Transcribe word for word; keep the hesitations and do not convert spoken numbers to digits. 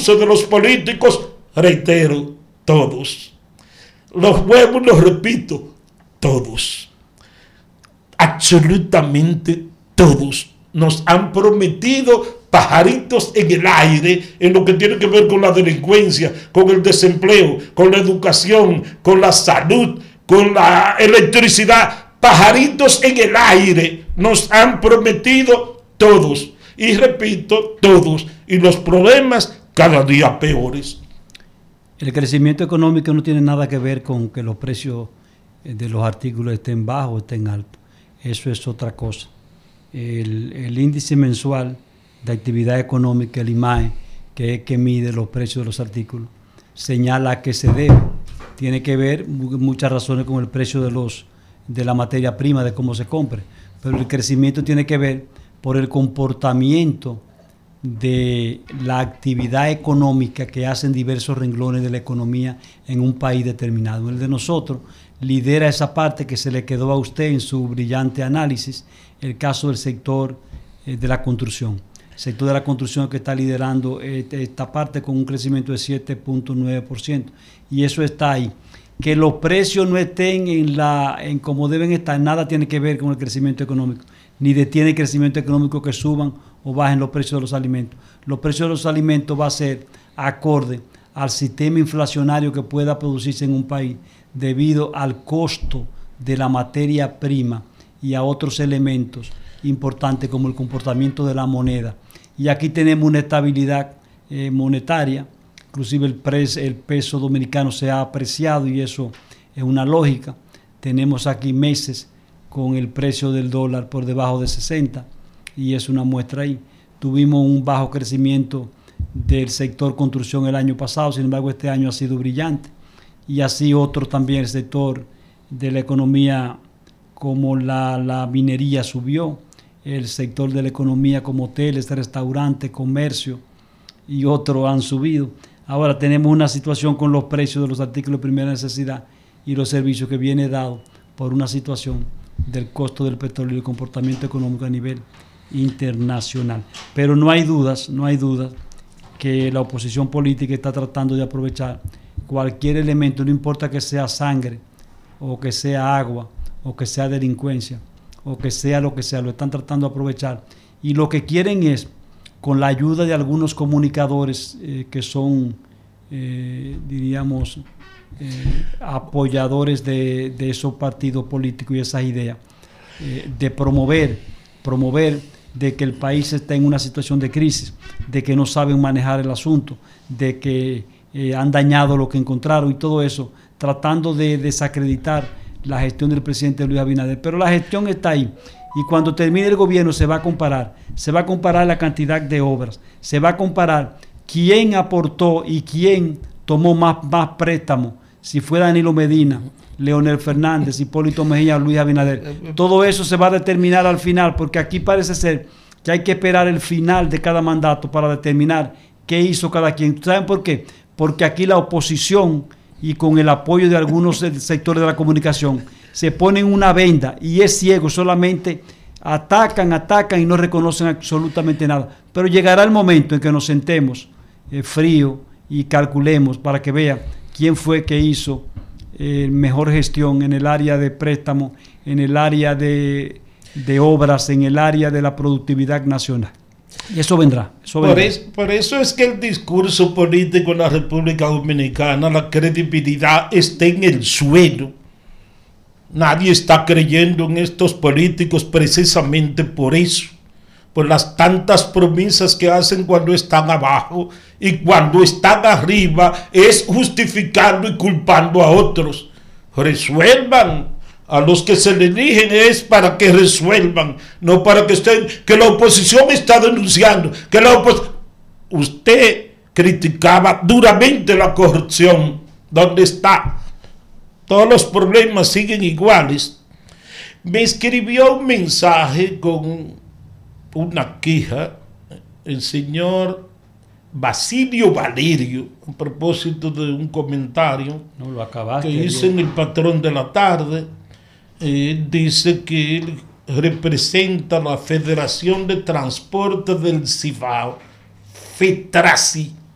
discurso de los políticos, reitero, todos. Los vuelvo y los repito, todos. Absolutamente todos nos han prometido pajaritos en el aire en lo que tiene que ver con la delincuencia, con el desempleo, con la educación, con la salud, con la electricidad. Pajaritos en el aire nos han prometido todos. Y repito, todos. Y los problemas cada día peores. El crecimiento económico no tiene nada que ver con que los precios de los artículos estén bajos o estén altos. Eso es otra cosa. El, el índice mensual de actividad económica, el I M A E, que es que mide los precios de los artículos, señala que se debe. Tiene que ver muchas razones con el precio de los de la materia prima, de cómo se compre. Pero el crecimiento tiene que ver por el comportamiento de la actividad económica que hacen diversos renglones de la economía en un país determinado. El de nosotros lidera esa parte que se le quedó a usted en su brillante análisis, el caso del sector eh, de la construcción. El sector de la construcción que está liderando eh, esta parte con un crecimiento de siete punto nueve por ciento. Y eso está ahí. Que los precios no estén en, la, en como deben estar, nada tiene que ver con el crecimiento económico. Ni detiene el crecimiento económico que suban o bajen los precios de los alimentos. Los precios de los alimentos va a ser acorde al sistema inflacionario que pueda producirse en un país debido al costo de la materia prima y a otros elementos importantes como el comportamiento de la moneda. Y aquí tenemos una estabilidad eh, monetaria, inclusive el, pres, el peso dominicano se ha apreciado y eso es una lógica. Tenemos aquí meses con el precio del dólar por debajo de sesenta y es una muestra ahí. Tuvimos un bajo crecimiento del sector construcción el año pasado, sin embargo este año ha sido brillante, y así otro también, el sector de la economía como la, la minería subió, el sector de la economía como hoteles, restaurantes, comercio y otros han subido. Ahora tenemos una situación con los precios de los artículos de primera necesidad y los servicios que viene dado por una situación del costo del petróleo y el comportamiento económico a nivel internacional. Pero no hay dudas, no hay dudas que la oposición política está tratando de aprovechar cualquier elemento, no importa que sea sangre o que sea agua o que sea delincuencia o que sea lo que sea, lo están tratando de aprovechar. Y lo que quieren es, con la ayuda de algunos comunicadores eh, que son, eh, diríamos, eh, apoyadores de, de esos partidos políticos y esas ideas, eh, de promover, promover de que el país está en una situación de crisis, de que no saben manejar el asunto, de que eh, han dañado lo que encontraron y todo eso, tratando de desacreditar la gestión del presidente Luis Abinader. Pero la gestión está ahí. Y cuando termine el gobierno se va a comparar, se va a comparar la cantidad de obras, se va a comparar quién aportó y quién tomó más, más préstamos, si fue Danilo Medina, Leonel Fernández, Hipólito Mejía, Luis Abinader. Todo eso se va a determinar al final, porque aquí parece ser que hay que esperar el final de cada mandato para determinar qué hizo cada quien. ¿Saben por qué? Porque aquí la oposición y con el apoyo de algunos sectores de la comunicación se ponen una venda y es ciego, solamente atacan, atacan y no reconocen absolutamente nada. Pero llegará el momento en que nos sentemos eh, frío y calculemos para que vean quién fue que hizo eh, mejor gestión en el área de préstamo, en el área de, de obras, en el área de la productividad nacional. Y eso vendrá. Eso vendrá. Por, es, por eso es que el discurso político en la República Dominicana, la credibilidad está en el suelo. Nadie está creyendo en estos políticos precisamente por eso, por las tantas promesas que hacen cuando están abajo, y cuando están arriba es justificando y culpando a otros. Resuelvan. A los que se le eligen es para que resuelvan, no para que estén, que la oposición está denunciando, que la oposición... Usted criticaba duramente la corrupción. ¿Dónde está? Todos los problemas siguen iguales. Me escribió un mensaje con una queja el señor Basilio Valerio, a propósito de un comentario no, lo acabaste, que hice en El Patrón de la Tarde. Eh, dice que él representa la Federación de Transporte del Cibao, FETRACI,